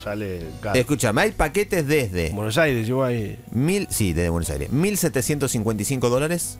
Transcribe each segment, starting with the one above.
sale caro. Escúchame, hay paquetes desde Buenos Aires, yo ahí. sí, desde Buenos Aires, $1.755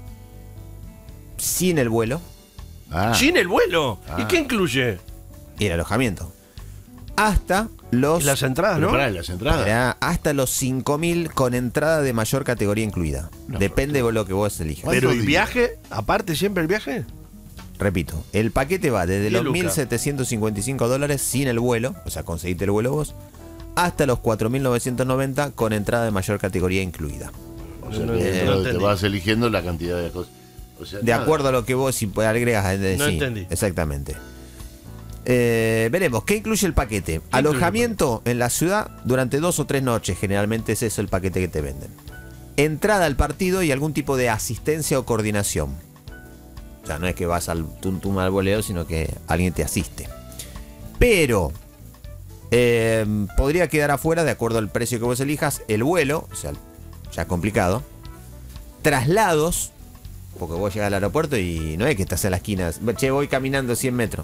sin el vuelo ¿Sin el vuelo? ¿Y qué incluye? y el alojamiento. Hasta los Y las entradas, Pero ¿no? pará, las entradas. hasta los 5.000 con entrada de mayor categoría incluida. No, Depende de lo que vos elijas. ¿Cuántos Pero el días? viaje, aparte siempre el viaje. Repito, el paquete va desde 10 los lucas. $1.755 sin el vuelo, o sea, conseguiste el vuelo vos, hasta los 4.990 con entrada de mayor categoría incluida. O sea, No, que no dentro te entendí. vas eligiendo la cantidad de cosas. O sea, De nada. acuerdo a lo que vos si agregas. No Sí, entendí. exactamente. Veremos, ¿qué incluye el paquete? incluye Alojamiento en la ciudad durante 2 o 3 noches, generalmente es eso el paquete que te venden. Entrada al partido y algún tipo de asistencia o coordinación. O sea, no es que vas al tuntum al voleo, sino que alguien te asiste. Pero podría quedar afuera, de acuerdo al precio que vos elijas, el vuelo, o sea, ya complicado. Traslados, porque vos llegas al aeropuerto y no es que estás en la esquina. Che, voy caminando 100 metros.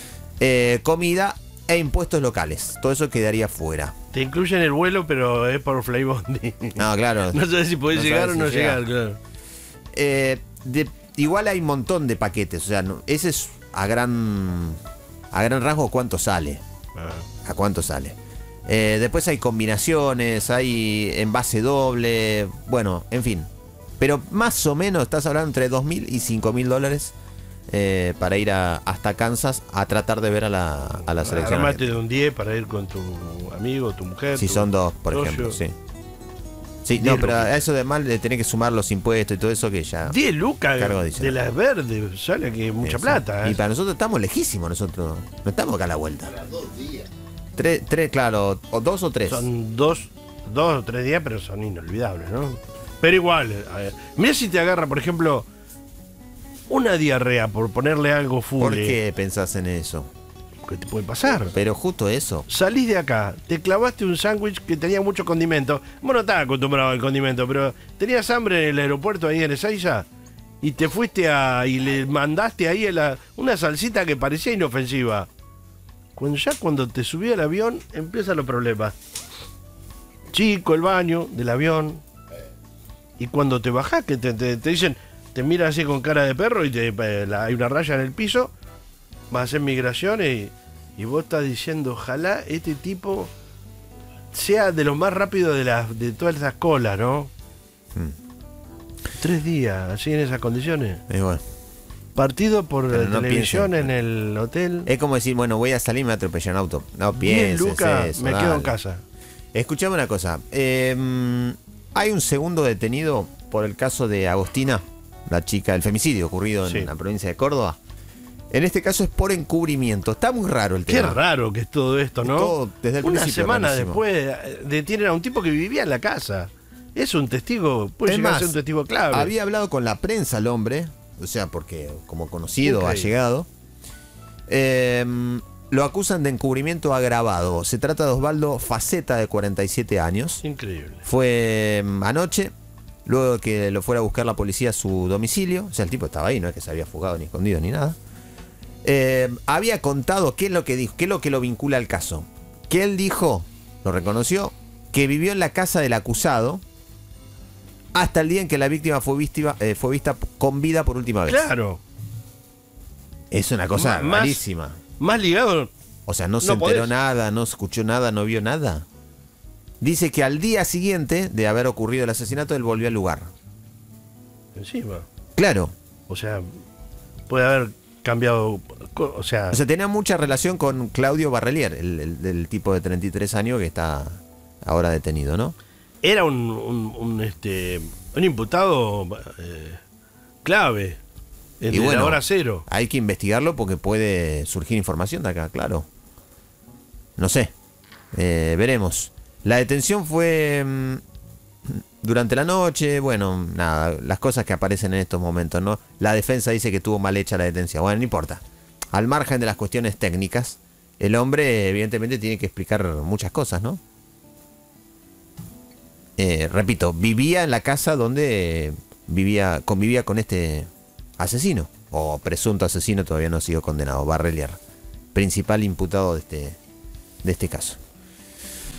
Comida e impuestos locales. Todo eso quedaría fuera. Te incluyen el vuelo, pero es por Flybondi. No, claro. No sabes si podés No llegar sabes o no si llegar, llegar. claro. Igual hay un montón de paquetes. O sea, ese es a gran rasgo cuánto sale. ¿A cuánto sale? Después hay combinaciones, hay envase doble. Bueno, en fin. Pero más o menos estás hablando entre $2.000 y $5.000 para ir hasta Kansas a tratar de ver a la selección. Armate de un 10 para ir con tu amigo, tu mujer. Si tu son dos, por socio. ejemplo, sí. Sí, 10 no, pero lucas. a eso de mal le tenés que sumar los impuestos y todo eso que ya. 10 lucas Cargo de adicional. las verdes, sale que mucha Sí, plata. sí. Y para nosotros estamos lejísimos, nosotros. No estamos acá a la vuelta. Tres, claro, o 2 o 3. Son dos o 3 días, pero son inolvidables, ¿no? Pero igual, a ver, mira si te agarra, por ejemplo, una diarrea por ponerle algo full. ¿Por qué pensás en eso? ¿Qué te puede pasar? Pero justo eso. Salís de acá, te clavaste un sándwich que tenía mucho condimento. Vos no estabas acostumbrado al condimento, pero tenías hambre en el aeropuerto ahí en Ezeiza y te fuiste y le mandaste ahí una salsita que parecía inofensiva. Cuando te subí al avión, empiezan los problemas. Chico, el baño del avión. Y cuando te bajás, que te dicen, te miran así con cara de perro y hay una raya en el piso, vas a hacer migraciones y vos estás diciendo, ojalá este tipo sea de los más rápidos de todas esas colas, ¿no? 3 días, así en esas condiciones. Y bueno, Partido por Pero no televisión piensen. en el hotel. es como decir, bueno, voy a salir y me atropellan un auto. No 10 pienses lucas, eso, me quedo en dale. casa. Escuchame una cosa. Hay un segundo detenido por el caso de Agostina, la chica, el femicidio ocurrido Sí. en la provincia de Córdoba. En este caso es por encubrimiento. Está muy raro el Qué tema. raro que es todo esto, ¿no? Todo desde el Una principio semana rarísimo. después detienen a un tipo que vivía en la casa. Es un testigo, puede Es llegar a más, ser un testigo clave. había hablado con la prensa el hombre, o sea, porque como conocido ha Increíble. llegado. Lo acusan de encubrimiento agravado. Se trata de Osvaldo Faceta, de 47 años. Increíble. Fue anoche, luego de que lo fuera a buscar la policía a su domicilio. O sea, el tipo estaba ahí, no es que se había fugado ni escondido ni nada. Había contado qué es lo que dijo, qué es lo que lo vincula al caso. Que él dijo, lo reconoció, que vivió en la casa del acusado hasta el día en que la víctima fue vista con vida por última vez. Claro. Es una cosa Más- rarísima. Más ligado. O sea, no se No enteró podés. nada, no escuchó nada, no vio nada. Dice que al día siguiente de haber ocurrido el asesinato, él volvió al lugar. Encima. Claro. O sea, puede haber cambiado. O sea, O sea, tenía mucha relación con Claudio Barrelier, el tipo de 33 años que está ahora detenido, ¿no? era un imputado clave. El Y de bueno, la hora cero. hay que investigarlo porque puede surgir información de acá, claro. No sé. Veremos. La detención fue durante la noche. Bueno, nada, las cosas que aparecen en estos momentos, ¿no? La defensa dice que tuvo mal hecha la detención. Bueno, no importa. Al margen de las cuestiones técnicas, el hombre evidentemente tiene que explicar muchas cosas, ¿no? Repito, vivía en la casa donde convivía con este asesino, o presunto asesino, todavía no ha sido condenado, Barrelier, principal imputado de este caso.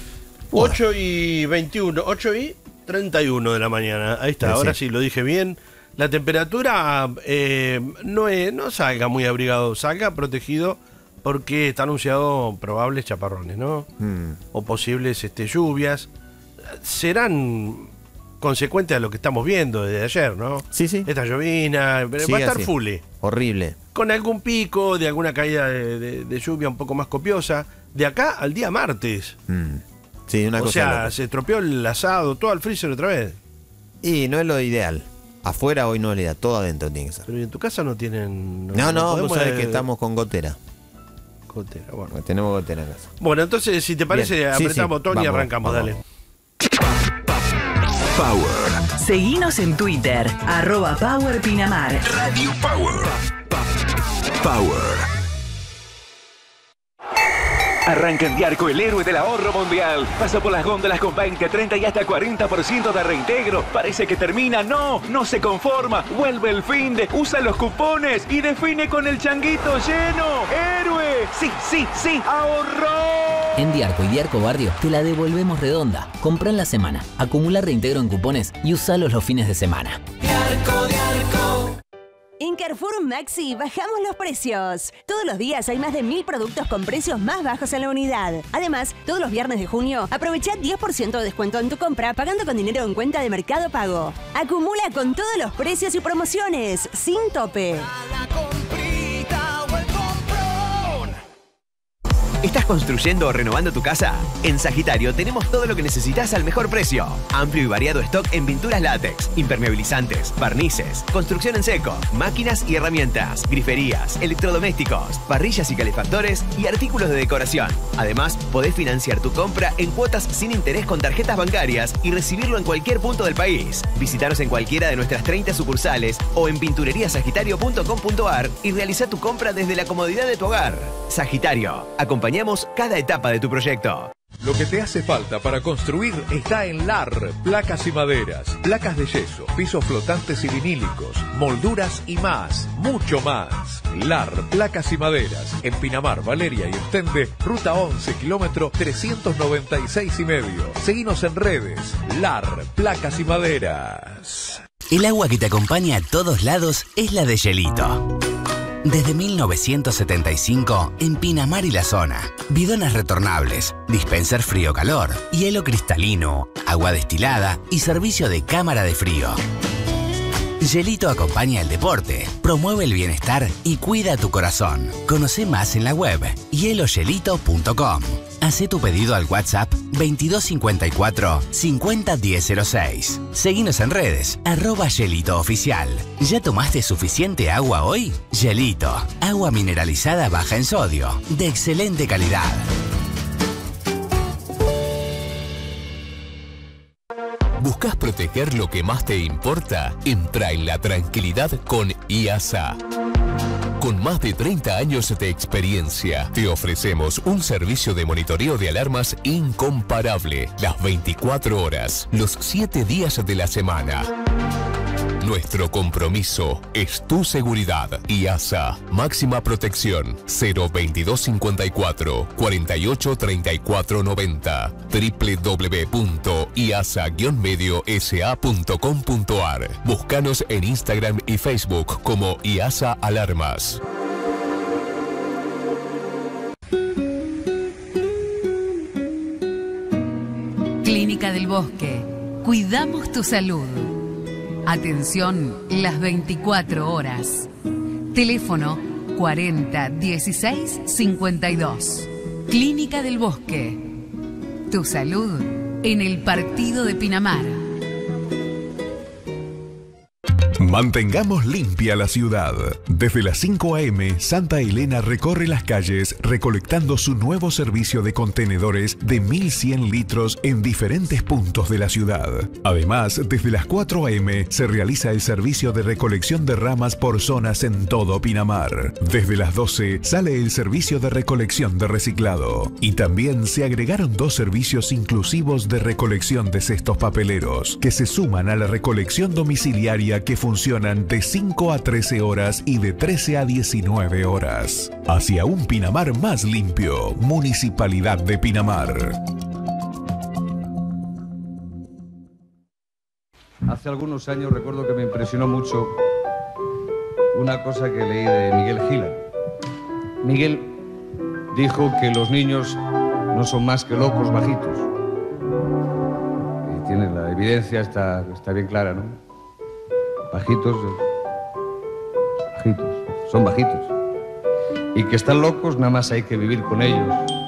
8:21, 8:31 de la mañana. Ahí está, Sí. ahora sí lo dije bien. La temperatura no salga muy abrigado, salga protegido porque está anunciado probables chaparrones, ¿no? O posibles lluvias. Serán consecuentes a lo que estamos viendo desde ayer, ¿no? Sí, sí. Esta llovina, va a estar así. full. Horrible. Con algún pico de alguna caída de lluvia un poco más copiosa. De acá al día martes. Sí, una O cosa sea, loca. se estropeó el asado, todo al freezer otra vez. Y no es lo ideal. Afuera hoy no es lo ideal, todo adentro tiene que ser. Pero en tu casa no tienen... No, vos podemos, sabés que estamos con gotera. Gotera, bueno. Porque tenemos gotera en casa. Bueno, entonces, si te parece, Bien. Sí, apretamos sí. botón y Vamos, arrancamos, vamos. dale. Power. Seguinos en Twitter, @PowerPinamar. Radio Power. Power. Arranca en Diarco, el héroe del ahorro mundial. Pasa por las góndolas con 20, 30 y hasta 40% de reintegro. Parece que termina. No se conforma. Vuelve el fin de, usa los cupones y define con el changuito lleno. ¡Héroe! Sí, ahorró. En Diarco y Diarco Barrio te la devolvemos redonda. Comprá en la semana, acumula reintegro en cupones y usalos los fines de semana. En Carrefour Maxi bajamos los precios. Todos los días hay más de 1000 productos con precios más bajos en la unidad. Además, todos los viernes de junio, aprovecha 10% de descuento en tu compra pagando con dinero en cuenta de Mercado Pago. Acumula con todos los precios y promociones, sin tope. ¿Estás construyendo o renovando tu casa? En Sagitario tenemos todo lo que necesitas al mejor precio. Amplio y variado stock en pinturas látex, impermeabilizantes, barnices, construcción en seco, máquinas y herramientas, griferías, electrodomésticos, parrillas y calefactores y artículos de decoración. Además, podés financiar tu compra en cuotas sin interés con tarjetas bancarias y recibirlo en cualquier punto del país. Visítanos en cualquiera de nuestras 30 sucursales o en pintureriasagitario.com.ar y realiza tu compra desde la comodidad de tu hogar. Sagitario, acompañamos cada etapa de tu proyecto. Lo que te hace falta para construir está en LAR, placas y maderas, placas de yeso, pisos flotantes y vinílicos, molduras y más, mucho más. LAR, placas y maderas, en Pinamar, Valeria y Estende, ruta 11, kilómetro 396,5. Seguinos en redes, LAR, placas y maderas. El agua que te acompaña a todos lados es la de Gelito. Desde 1975, en Pinamar y la zona. Bidones retornables, dispenser frío-calor, hielo cristalino, agua destilada y servicio de cámara de frío. Gelito acompaña el deporte, promueve el bienestar y cuida tu corazón. Conoce más en la web hielogelito.com. Hacé tu pedido al WhatsApp 2254 501006. Seguinos en redes, @GelitoOficial. ¿Ya tomaste suficiente agua hoy? Gelito, agua mineralizada baja en sodio, de excelente calidad. ¿Buscas proteger lo que más te importa? Entra en la tranquilidad con IASA. Con más de 30 años de experiencia, te ofrecemos un servicio de monitoreo de alarmas incomparable, las 24 horas, los 7 días de la semana. Nuestro compromiso es tu seguridad. IASA, máxima protección, 02254 48 34 90, www.iasa-mediosa.com.ar. Búscanos en Instagram y Facebook como IASA Alarmas. Clínica del Bosque. Cuidamos tu salud. Atención las 24 horas. Teléfono 40 16 52. Clínica del Bosque. Tu salud en el partido de Pinamar. Mantengamos limpia la ciudad. Desde las 5 a.m., Santa Elena recorre las calles recolectando su nuevo servicio de contenedores de 1.100 litros en diferentes puntos de la ciudad. Además, desde las 4 a.m. se realiza el servicio de recolección de ramas por zonas en todo Pinamar. Desde las 12 sale el servicio de recolección de reciclado. Y también se agregaron 2 servicios inclusivos de recolección de cestos papeleros, que se suman a la recolección domiciliaria que funcionan de 5 a 13 horas y de 13 a 19 horas. Hacia un Pinamar más limpio. Municipalidad de Pinamar. Hace algunos años recuerdo que me impresionó mucho una cosa que leí de Miguel Gila. Miguel dijo que los niños no son más que locos bajitos. Y tiene la evidencia, está bien clara, ¿no? Bajitos, son bajitos. Y que están locos, nada más hay que vivir con ellos.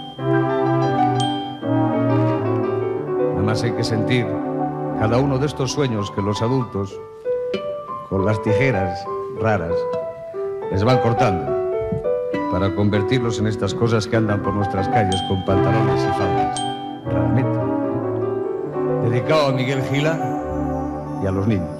Nada más hay que sentir cada uno de estos sueños que los adultos, con las tijeras raras, les van cortando para convertirlos en estas cosas que andan por nuestras calles con pantalones y faldas, raramente. Dedicado a Miguel Gila y a los niños.